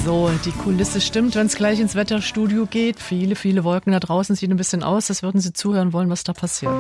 So, die Kulisse stimmt, wenn es gleich ins Wetterstudio geht. Viele, viele Wolken da draußen, sieht ein bisschen aus, als würden Sie zuhören wollen, was da passiert.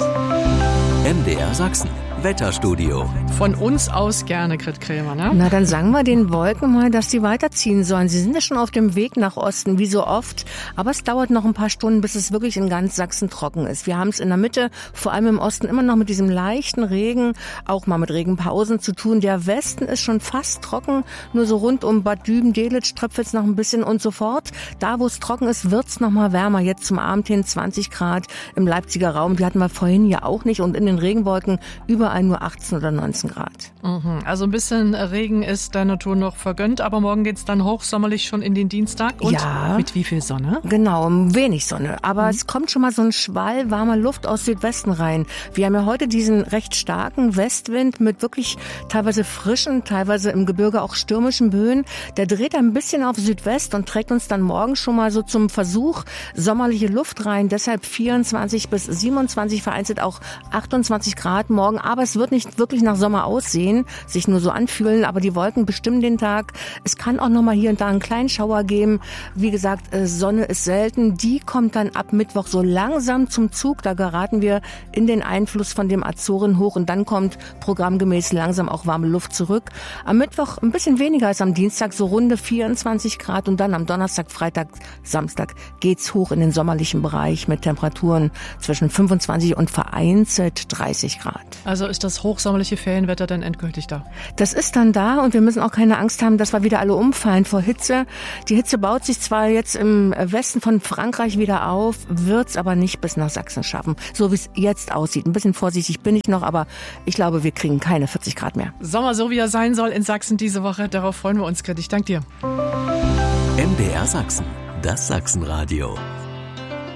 MDR Sachsen, Wetterstudio. Von uns aus gerne, Grit Krämer, ne? Na, dann sagen wir den Wolken mal, dass sie weiterziehen sollen. Sie sind ja schon auf dem Weg nach Osten, wie so oft. Aber es dauert noch ein paar Stunden, bis es wirklich in ganz Sachsen trocken ist. Wir haben es in der Mitte, vor allem im Osten, immer noch mit diesem leichten Regen, auch mal mit Regenpausen zu tun. Der Westen ist schon fast trocken, nur so rund um Bad Düben-Delitzsch tröpfelt es noch ein bisschen und sofort. Da, wo es trocken ist, wird es noch mal wärmer. Jetzt zum Abend hin 20 Grad im Leipziger Raum. Die hatten wir vorhin ja auch nicht. Und in den Regenwolken überall nur 18 oder 19 Grad. Also ein bisschen Regen ist der Natur noch vergönnt, aber morgen geht's dann hochsommerlich schon in den Dienstag. Und ja, mit wie viel Sonne? Genau, wenig Sonne. Aber es kommt schon mal so ein Schwall warmer Luft aus Südwesten rein. Wir haben ja heute diesen recht starken Westwind mit wirklich teilweise frischen, teilweise im Gebirge auch stürmischen Böen. Der dreht ein bisschen auf Südwest und trägt uns dann morgen schon mal so zum Versuch sommerliche Luft rein. Deshalb 24 bis 27, vereinzelt auch 28 Grad morgen. Aber es wird nicht wirklich nach Sommer aussehen, sich nur so anfühlen. Aber die Wolken bestimmen den Tag. Es kann auch noch mal hier und da einen kleinen Schauer geben. Wie gesagt, Sonne ist selten. Die kommt dann ab Mittwoch so langsam zum Zug. Da geraten wir in den Einfluss von dem Azoren hoch. Und dann kommt programmgemäß langsam auch warme Luft zurück. Am Mittwoch ein bisschen weniger als am Dienstag, so runde 24 Grad. Und dann am Donnerstag, Freitag, Samstag geht's hoch in den sommerlichen Bereich mit Temperaturen zwischen 25 und vereinzelt 30 Grad. Also ist das hochsommerliche Ferienwetter dann endgültig da? Das ist dann da und wir müssen auch keine Angst haben, dass wir wieder alle umfallen vor Hitze. Die Hitze baut sich zwar jetzt im Westen von Frankreich wieder auf, wird's aber nicht bis nach Sachsen schaffen, so wie es jetzt aussieht. Ein bisschen vorsichtig bin ich noch, aber ich glaube, wir kriegen keine 40 Grad mehr. Sommer so, wie er sein soll in Sachsen diese Woche. Darauf freuen wir uns, Grit. Ich danke dir. MDR Sachsen, das Sachsenradio.